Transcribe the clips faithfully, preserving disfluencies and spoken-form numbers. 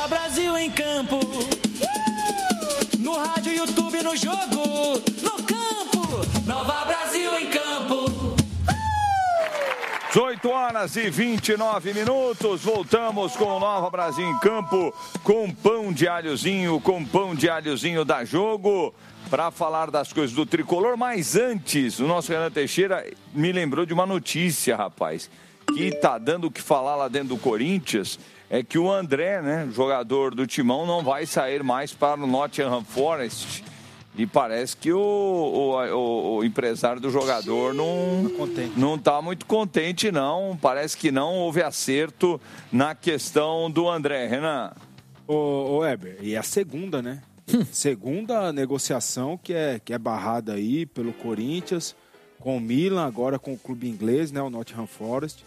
Nova Brasil em campo. No rádio, YouTube, no jogo, no campo. Nova Brasil em campo. dezoito horas e vinte e nove minutos, voltamos com o Nova Brasil em campo, com pão de alhozinho, com pão de alhozinho da Jogo, para falar das coisas do tricolor. Mas antes, o nosso Renan Teixeira me lembrou de uma notícia, rapaz, que tá dando o que falar lá dentro do Corinthians, é que o André, né, jogador do Timão, não vai sair mais para o Nottingham Forest. E parece que o, o, o, o empresário do jogador não não está muito contente, não. Parece que não houve acerto na questão do André. Renan. Ô, ô Heber, e a segunda, né? Segunda negociação que é, que é barrada aí pelo Corinthians, com o Milan, agora com o clube inglês, né? O Nottingham Forest.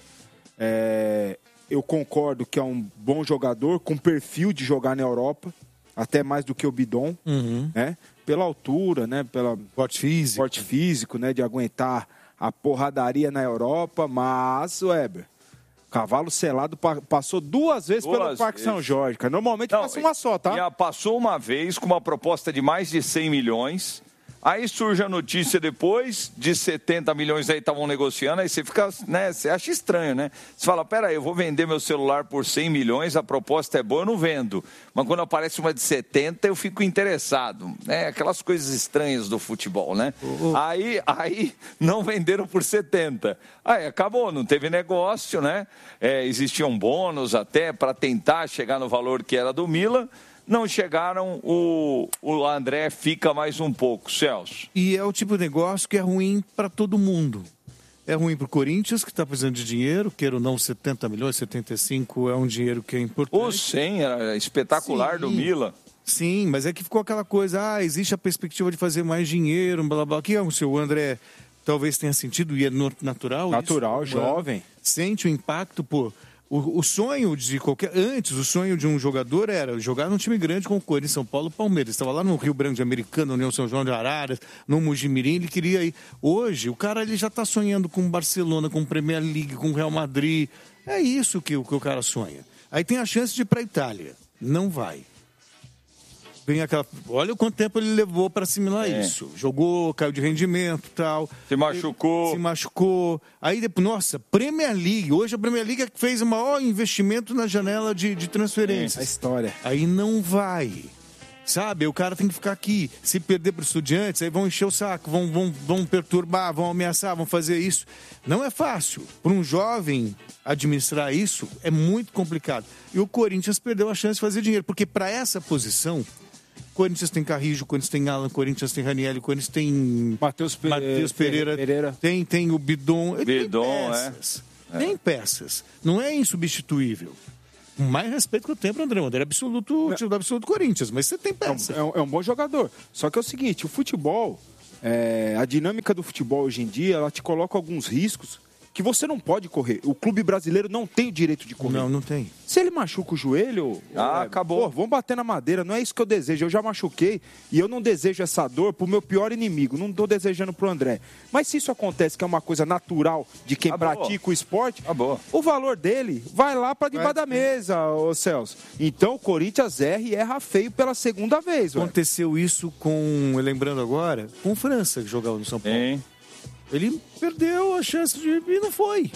É, eu concordo que é um bom jogador, com perfil de jogar na Europa, até mais do que o Bidon, uhum. né? Pela altura, né? Pela porte físico, porte físico, né? De aguentar a porradaria na Europa, mas, Weber, cavalo selado passou duas vezes duas pelo Parque vezes. São Jorge, cara. Normalmente Não, passa uma só, tá? Já passou uma vez com uma proposta de mais de cem milhões. Aí surge a notícia depois de setenta milhões aí estavam negociando, aí você fica, né, você acha estranho, né? Você fala, peraí, eu vou vender meu celular por cem milhões, a proposta é boa, eu não vendo. Mas quando aparece uma de setenta, eu fico interessado, né? Aquelas coisas estranhas do futebol, né? Uhum. Aí, aí não venderam por setenta. Aí acabou, não teve negócio, né? É, existia um bônus até para tentar chegar no valor que era do Milan. Não chegaram, o, o André fica mais um pouco, Celso. E é o tipo de negócio que é ruim para todo mundo. É ruim para o Corinthians, que está precisando de dinheiro, queira ou não, setenta milhões, setenta e cinco é um dinheiro que é importante. O cem era espetacular. Sim, do Milan. Sim, mas é que ficou aquela coisa, ah, existe a perspectiva de fazer mais dinheiro, blá, blá, blá. Que é o seu André, talvez tenha sentido, e é natural. Natural, isso, jovem. Sente o impacto, pô. O, o sonho de qualquer... Antes, o sonho de um jogador era jogar num time grande como o Corinthians, São Paulo, Palmeiras. Estava lá no Rio Branco de Americana, União São João de Araras, no Mojimirim, ele queria ir. Hoje, o cara ele já está sonhando com o Barcelona, com o Premier League, com o Real Madrid. É isso que, que o cara sonha. Aí tem a chance de ir para a Itália. Não vai. Vem aquela... Olha o quanto tempo ele levou para assimilar é. isso. Jogou, caiu de rendimento e tal. Se machucou. Se machucou. Aí depois, nossa, Premier League. Hoje a Premier League é que fez o maior investimento na janela de, de transferências. É, a história. Aí não vai. Sabe? O cara tem que ficar aqui. Se perder para os Estudiantes, aí vão encher o saco, vão, vão, vão perturbar, vão ameaçar, vão fazer isso. Não é fácil. Para um jovem administrar isso, é muito complicado. E o Corinthians perdeu a chance de fazer dinheiro. Porque para essa posição... Corinthians tem Carrijo, Corinthians tem Alan, Corinthians tem Ranieri, Corinthians tem Matheus Pereira, Pereira, Pereira, tem, tem o Bidon. Bidon, tem peças. É. Tem peças. Não é insubstituível. Com mais respeito que eu tenho para o André. O André é absoluto, titular absoluto do Corinthians, mas você tem peças. É um, é um bom jogador. Só que é o seguinte, o futebol, é, a dinâmica do futebol hoje em dia, ela te coloca alguns riscos que você não pode correr. O clube brasileiro não tem o direito de correr. Não, não tem. Se ele machuca o joelho... Ah, é, acabou. Pô, vamos bater na madeira. Não é isso que eu desejo. Eu já machuquei e eu não desejo essa dor pro meu pior inimigo. Não estou desejando pro André. Mas se isso acontece, que é uma coisa natural de quem acabou. pratica o esporte, acabou. O valor dele vai lá para debaixo da mesa, ô Celso. Então o Corinthians erra e erra feio pela segunda vez. Aconteceu velho. isso com... Lembrando agora, com o França, que jogava no São Paulo. Hein? Ele perdeu a chance de ir e não foi.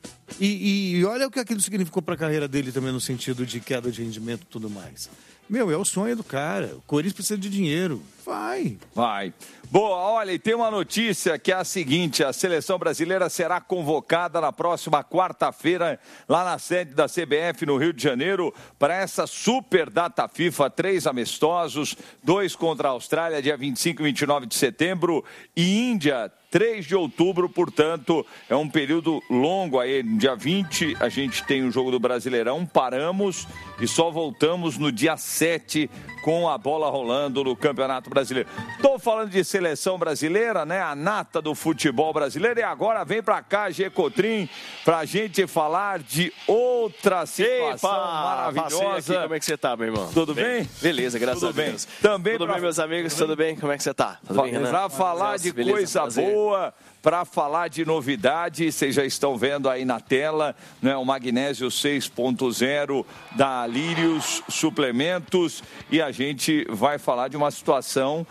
E, e olha o que aquilo significou para a carreira dele também, no sentido de queda de rendimento e tudo mais. Meu, é o sonho do cara. O Corinthians precisa de dinheiro. Vai. Vai. Boa, olha, e tem uma notícia que é a seguinte: a seleção brasileira será convocada na próxima quarta-feira, lá na sede da C B F, no Rio de Janeiro, para essa super data FIFA, três amistosos, dois contra a Austrália, dia vinte e cinco e vinte e nove de setembro, e Índia, três de outubro, portanto, é um período longo aí. Dia vinte, a gente tem o jogo do Brasileirão, paramos e só voltamos no dia sete com a bola rolando no Campeonato Brasileiro. Estou falando de seleção brasileira, né? A nata do futebol brasileiro. E agora vem para cá, Gê Cotrim, para a gente falar de outra situação Epa, maravilhosa. Aqui, como é que você tá, meu irmão? Tudo bem? bem? Beleza, graças Tudo a Deus. Bem. Também Tudo pra... bem, meus amigos? Tudo bem? Como é que você tá? Tudo bem, Renan? Para falar Celso, de beleza, coisa prazer. boa, para falar de novidade. Vocês já estão vendo aí na tela, né, o Magnésio seis ponto zero da Lírios Suplementos, e a gente vai falar de uma situação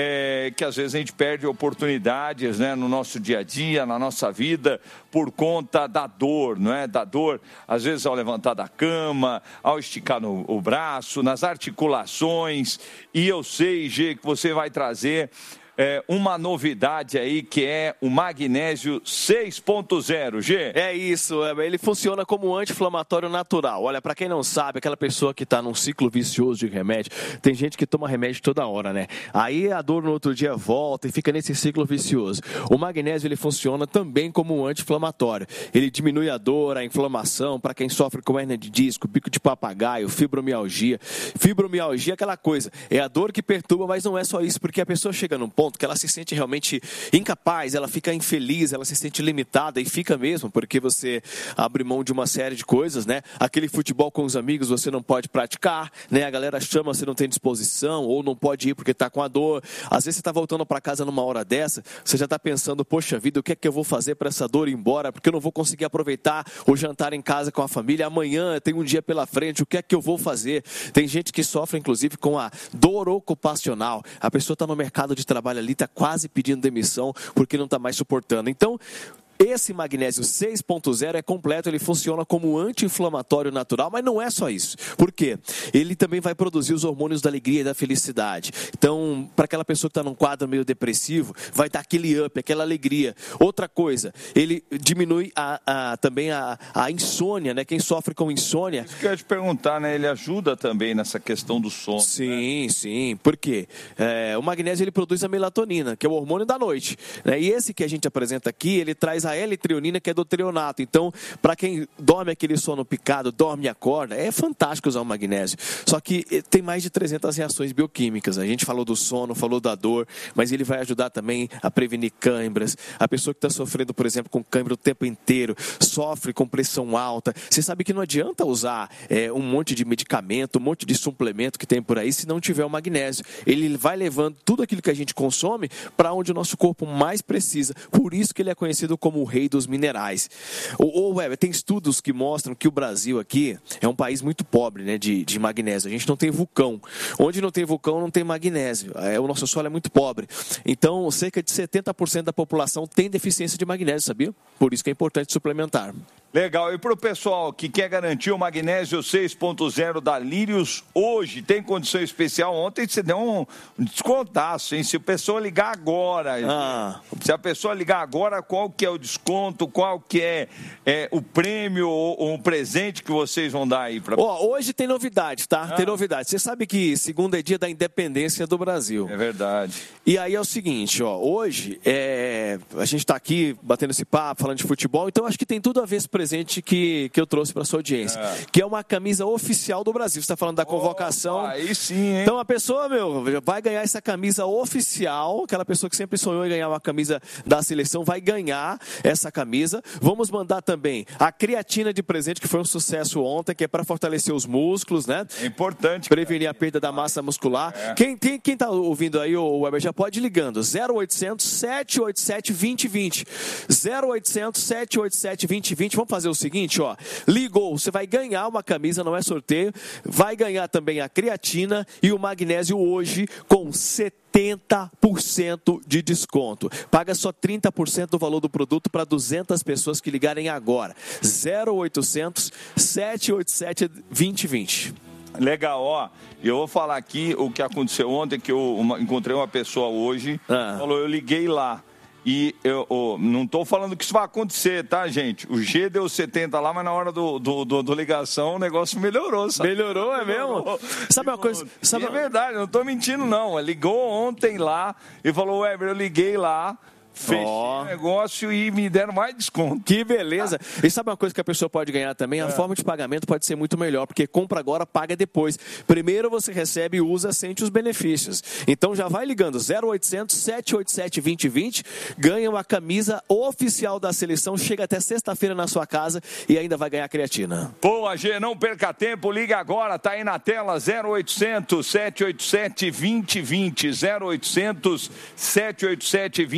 É, que às vezes a gente perde oportunidades, né, no nosso dia a dia, na nossa vida, por conta da dor, não é? Da dor, às vezes ao levantar da cama, ao esticar no, o braço, nas articulações. E eu sei, Gê, que você vai trazer É, uma novidade aí, que é o Magnésio seis ponto zero, G. É isso, ele funciona como um anti-inflamatório natural. Olha, pra quem não sabe, aquela pessoa que tá num ciclo vicioso de remédio, tem gente que toma remédio toda hora, né? Aí a dor no outro dia volta e fica nesse ciclo vicioso. O magnésio, ele funciona também como um anti-inflamatório. Ele diminui a dor, a inflamação, para quem sofre com hérnia de disco, bico de papagaio, fibromialgia. Fibromialgia é aquela coisa, é a dor que perturba, mas não é só isso, porque a pessoa chega num ponto que ela se sente realmente incapaz, ela fica infeliz, ela se sente limitada, e fica mesmo, porque você abre mão de uma série de coisas, né? Aquele futebol com os amigos você não pode praticar, né? A galera chama, você não tem disposição, ou não pode ir porque está com a dor. Às vezes você está voltando para casa numa hora dessa, você já está pensando, poxa vida, o que é que eu vou fazer para essa dor ir embora? Porque eu não vou conseguir aproveitar o jantar em casa com a família, amanhã tem um dia pela frente, o que é que eu vou fazer? Tem gente que sofre, inclusive, com a dor ocupacional. A pessoa está no mercado de trabalho ali, está quase pedindo demissão porque não está mais suportando. Então, esse magnésio seis ponto zero é completo, ele funciona como anti-inflamatório natural, mas não é só isso. Por quê? Ele também vai produzir os hormônios da alegria e da felicidade. Então, para aquela pessoa que está num quadro meio depressivo, vai dar aquele up, aquela alegria. Outra coisa, ele diminui a, a, também a, a insônia, né? Quem sofre com insônia... Isso que eu ia te perguntar, né? Ele ajuda também nessa questão do sono. Sim, né? sim. Por quê? É, o magnésio, ele produz a melatonina, que é o hormônio da noite, né? E esse que a gente apresenta aqui, ele traz a a L-treonina, que é do treonato. Então, para quem dorme aquele sono picado, dorme e acorda, é fantástico usar o magnésio. Só que tem mais de trezentas reações bioquímicas. A gente falou do sono, falou da dor, mas ele vai ajudar também a prevenir câimbras. A pessoa que está sofrendo, por exemplo, com câimbra o tempo inteiro, sofre com pressão alta. Você sabe que não adianta usar é, um monte de medicamento, um monte de suplemento que tem por aí, se não tiver o magnésio. Ele vai levando tudo aquilo que a gente consome para onde o nosso corpo mais precisa. Por isso que ele é conhecido como o rei dos minerais. Ô, Weber, tem estudos que mostram que o Brasil aqui é um país muito pobre, né, de, de magnésio. A gente não tem vulcão. Onde não tem vulcão, não tem magnésio. É, o nosso solo é muito pobre. Então, cerca de setenta por cento da população tem deficiência de magnésio, sabia? Por isso que é importante suplementar. Legal. E para o pessoal que quer garantir o magnésio seis ponto zero da Lírios hoje, tem condição especial? Ontem você deu um descontaço, hein? Se a pessoa ligar agora, ah. se a pessoa ligar agora, qual que é o desconto, qual que é, é o prêmio ou, ou o presente que vocês vão dar aí? Pra... Oh, hoje tem novidade, tá? Ah. Tem novidade. Você sabe que segunda é dia da independência do Brasil. É verdade. E aí é o seguinte, ó, hoje é, a gente está aqui batendo esse papo, falando de futebol, então acho que tem tudo a ver esse presente que, que eu trouxe para sua audiência, é. que é uma camisa oficial do Brasil. Você está falando da convocação. Oh, aí sim, hein? Então a pessoa, meu, vai ganhar essa camisa oficial, aquela pessoa que sempre sonhou em ganhar uma camisa da seleção, vai ganhar essa camisa. Vamos mandar também a creatina de presente, que foi um sucesso ontem, que é para fortalecer os músculos, né? É importante. Prevenir a perda da massa muscular. É. Quem, quem, quem tá ouvindo aí, o Weber, já pode ir ligando. zero oitocentos, sete oito sete, dois zero dois zero. zero oitocentos, sete oito sete, dois zero dois zero. Vamos fazer o seguinte, ó. Ligou, você vai ganhar uma camisa, não é sorteio. Vai ganhar também a creatina e o magnésio hoje com setenta por cento de desconto. Paga só trinta por cento do valor do produto para duzentas pessoas que ligarem agora. zero oitocentos, sete oito sete, dois zero dois zero. Legal, ó. Eu vou falar aqui o que aconteceu ontem, que eu uma, encontrei uma pessoa hoje, ah. falou, eu liguei lá. E eu oh, não estou falando que isso vai acontecer, tá, gente? O G deu setenta lá, mas na hora do, do, do, do ligação o negócio melhorou, sabe? Melhorou, é mesmo? Sabe uma coisa? Sabe... É verdade, não estou mentindo, não. Ligou ontem lá e falou, Weber, eu liguei lá. Fechei oh. o negócio e me deram mais desconto. Que beleza. Ah. E sabe uma coisa que a pessoa pode ganhar também? A é. forma de pagamento pode ser muito melhor, porque compra agora, paga depois. Primeiro você recebe, usa, sente os benefícios. Então já vai ligando, zero oitocentos, sete oito sete, dois zero dois zero, ganha uma camisa oficial da seleção, chega até sexta-feira na sua casa e ainda vai ganhar creatina. Boa, G, não perca tempo, liga agora, tá aí na tela, zero oitocentos, sete oito sete, dois zero dois zero, zero oitocentos, sete oito sete, dois zero dois zero.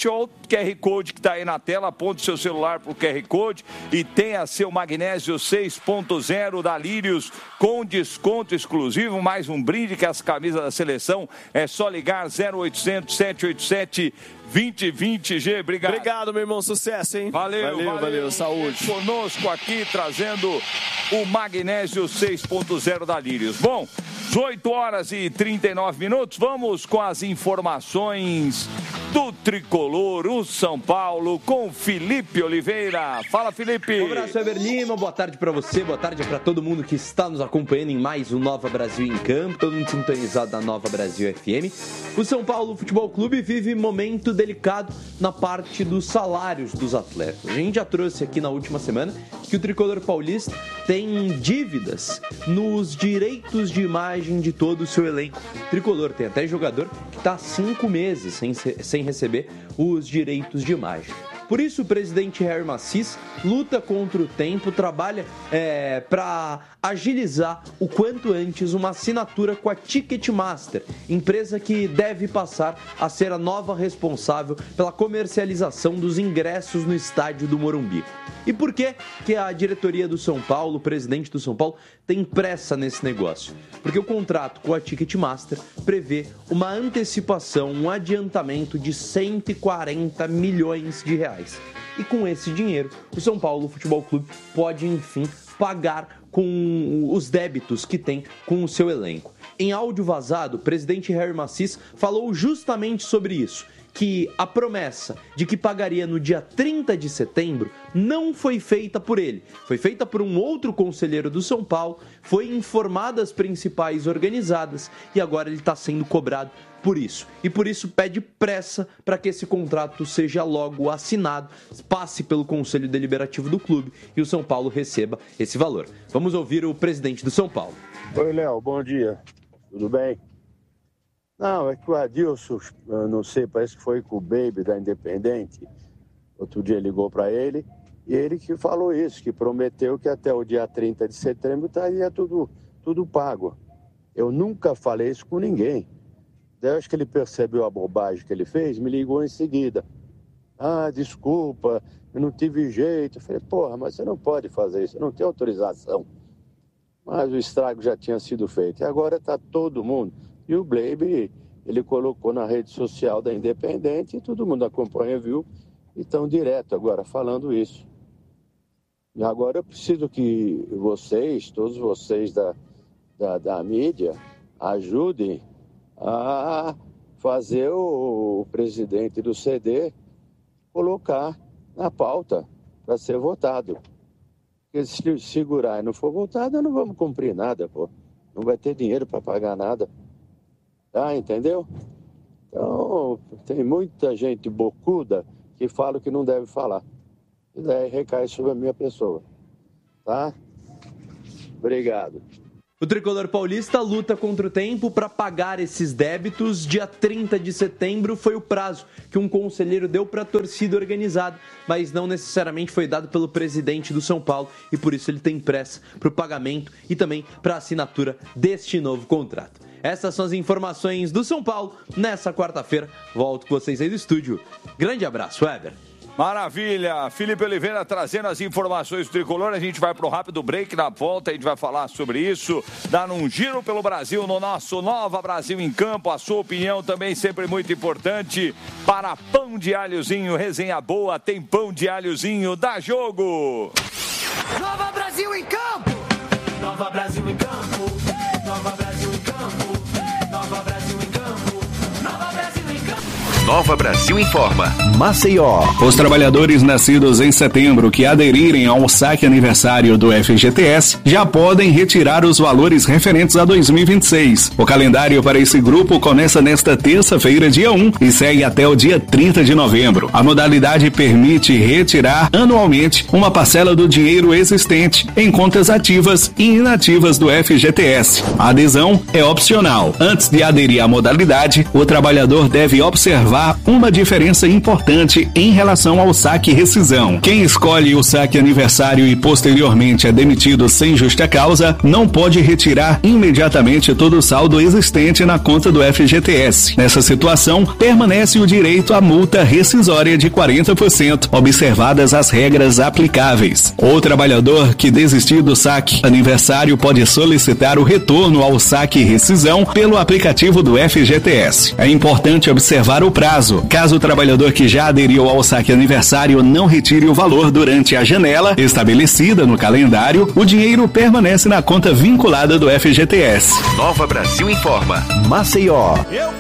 seguinte, ó, o Q R Code que está aí na tela, aponte seu celular para o Q R Code e tenha seu magnésio seis ponto zero da Lírios com desconto exclusivo, mais um brinde que as camisas da seleção, é só ligar zero oitocentos, sete oito sete, dois zero dois zero, G, obrigado. Obrigado, meu irmão, sucesso, hein? Valeu, valeu, valeu, valeu saúde. Conosco aqui, trazendo o magnésio seis ponto zero da Lírios. Bom, dezoito horas e trinta e nove minutos, vamos com as informações do Tricolor, o São Paulo, com Felipe Oliveira. Fala, Felipe. Um abraço, Eber Lima, boa tarde pra você, boa tarde pra todo mundo que está nos acompanhando em mais um Nova Brasil em Campo, todo mundo sintonizado na Nova Brasil F M. O São Paulo Futebol Clube vive momento delicado na parte dos salários dos atletas. A gente já trouxe aqui na última semana que o Tricolor paulista tem dívidas nos direitos de imagem de todo o seu elenco. O Tricolor tem até jogador que está há cinco meses sem, sem receber os direitos de imagem. Por isso, o presidente Harry Macis luta contra o tempo, trabalha é, para agilizar o quanto antes uma assinatura com a Ticketmaster, empresa que deve passar a ser a nova responsável pela comercialização dos ingressos no estádio do Morumbi. E por que que a diretoria do São Paulo, o presidente do São Paulo, tem pressa nesse negócio? Porque o contrato com a Ticketmaster prevê uma antecipação, um adiantamento de cento e quarenta milhões de reais. E com esse dinheiro, o São Paulo Futebol Clube pode, enfim, pagar com os débitos que tem com o seu elenco. Em áudio vazado, o presidente Harry Macis falou justamente sobre isso, que a promessa de que pagaria no dia trinta de setembro não foi feita por ele, foi feita por um outro conselheiro do São Paulo, foi informada as principais organizadas e agora ele está sendo cobrado por isso. E por isso pede pressa para que esse contrato seja logo assinado, passe pelo Conselho Deliberativo do clube e o São Paulo receba esse valor. Vamos ouvir o presidente do São Paulo. Oi, Léo, bom dia. Tudo bem? Não, é que o Adilson, eu não sei, parece que foi com o Baby da Independente. Outro dia ligou para ele e ele que falou isso, que prometeu que até o dia trinta de setembro estaria tudo, tudo pago. Eu nunca falei isso com ninguém. Daí eu acho que ele percebeu a bobagem que ele fez, me ligou em seguida. Ah, desculpa, eu não tive jeito. Eu falei, porra, mas você não pode fazer isso, você não tem autorização. Mas o estrago já tinha sido feito. E agora está todo mundo. E o Bleibe, ele colocou na rede social da Independente e todo mundo acompanha, viu? E estão direto agora falando isso. E agora eu preciso que vocês, todos vocês da, da, da mídia, ajudem a fazer o, o presidente do C D colocar na pauta para ser votado. Porque se segurar e não for votado, não vamos cumprir nada, pô. Não vai ter dinheiro para pagar nada. Tá, entendeu? Então, tem muita gente bocuda que fala o que não deve falar. E daí recai sobre a minha pessoa. Tá? Obrigado. O Tricolor paulista luta contra o tempo para pagar esses débitos. Dia trinta de setembro foi o prazo que um conselheiro deu para a torcida organizada, mas não necessariamente foi dado pelo presidente do São Paulo e por isso ele tem pressa para o pagamento e também para a assinatura deste novo contrato. Essas são as informações do São Paulo nessa quarta-feira. Volto com vocês aí do estúdio. Grande abraço, Weber. Maravilha, Felipe Oliveira trazendo as informações do Tricolor. A gente vai para o rápido break, na volta a gente vai falar sobre isso, dando um giro pelo Brasil no nosso Nova Brasil em Campo. A sua opinião também sempre muito importante. Para Pão de Alhozinho, resenha boa, tem Pão de Alhozinho, dá jogo! Nova Brasil em Campo! Nova Brasil em Campo! Nova Brasil em Campo! Nova Brasil em Campo! Nova Brasil em Campo! Nova Brasil informa. Maceió. Os trabalhadores nascidos em setembro que aderirem ao saque aniversário do F G T S já podem retirar os valores referentes a dois mil e vinte e seis. O calendário para esse grupo começa nesta terça-feira, dia um, e segue até o dia trinta de novembro. A modalidade permite retirar anualmente uma parcela do dinheiro existente em contas ativas e inativas do F G T S. A adesão é opcional. Antes de aderir à modalidade, o trabalhador deve observar observar uma diferença importante em relação ao saque rescisão. Quem escolhe o saque aniversário e posteriormente é demitido sem justa causa, não pode retirar imediatamente todo o saldo existente na conta do F G T S. Nessa situação, permanece o direito à multa rescisória de quarenta por cento, observadas as regras aplicáveis. O trabalhador que desistir do saque aniversário pode solicitar o retorno ao saque rescisão pelo aplicativo do F G T S. É importante observar o prazo. Caso o trabalhador que já aderiu ao saque aniversário não retire o valor durante a janela estabelecida no calendário, o dinheiro permanece na conta vinculada do F G T S. Nova Brasil informa. Maceió. Eu